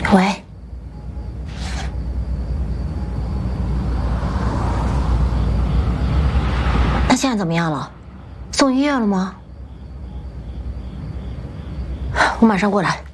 喂，他现在怎么样了？送医院了吗？我马上过来。